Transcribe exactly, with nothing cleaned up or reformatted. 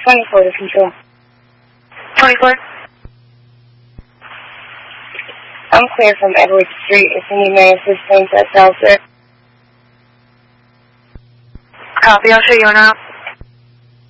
twenty-four to control. twenty-four. I'm clear from Edward Street. If you need my assistance, that's out there. Copy, I'll show you an out.